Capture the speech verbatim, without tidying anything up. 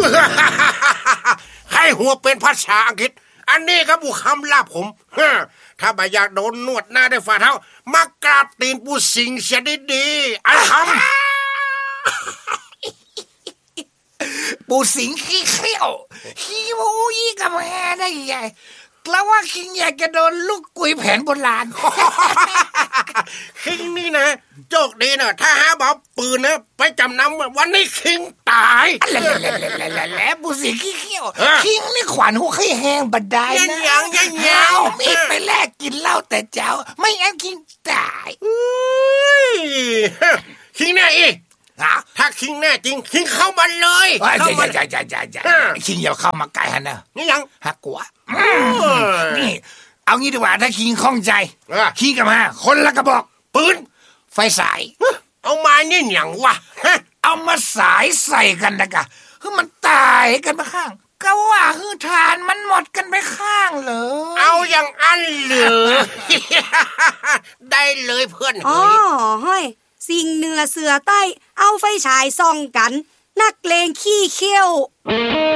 ให้หัวเป็นภาษาอังกฤษอันนี้ครับบุคำลาบผมถ้าไม่อยากโดนนวดหน้าด้วยฝ่าเท้ามากราบตีนปูสิงเสียดีๆอันคำปูสิงขี้เขี้ยวขี้มูยี่กับแม่ได้ใหญ่แล้วว่าคิงอยากจะโดนลูกกุยแผนโบราณคิงนี่นะโชคดีนะถ้าหาบอปืนนะไปจำนำวันนี้คิงตายแล้วปูสิงขี้เขี้ยวคิงนี่ขวัญหัวขี้แห้งบัดได้นะยังยังยังมีดไปแลกกินเหล้าแต่เจ้าไม่งั้นคิงตายคิงแน่อีกถ้าคิงแน่จริงคิงเข้ามาเลยเข้ามาจ้าจ้าจ้าจ้าคิงอย่าเข้ามาใกล้ฮะนะนี่ยังฮักกลัวนี่เอางี้ดีกว่าถ้าคิงคล่องใจคิงกับมาคนละกระบอกปืนไฟสายเอามาเนี่ยอย่างวะเอามาสายใส่กันนะกะคือมันตายกันไปข้างก็ว่าคือทานมันหมดกันไปข้างเลยเอาอย่างอันเหรอได้เลยเพื่อนอ๋อเฮ้ยสิ่งเหนือเสือใต้เอาไฟฉายส่องกันนักเลงขี้เขี้ยว